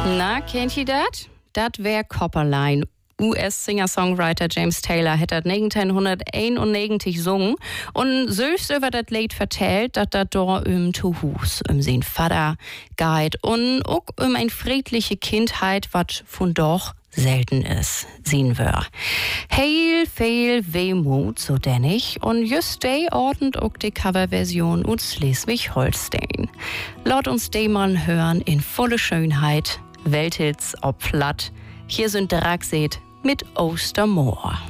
Na, kennt ihr das? Das wär Copperline. US-Singer-Songwriter James Taylor hat das 1991 gesungen und selbst über das Lied vertellt, dass das da zu Hus, sein Vater geht und auch eine friedliche Kindheit, was von doch selten ist, sehen wir. Heel viel Wehmut, so denn ich, und just die ordnet auch die Coverversion aus Schleswig-Holstein. Laut uns die mal hören in volle Schönheit, Welthits ob platt. Hier sind Dragseet mit Ostermoor.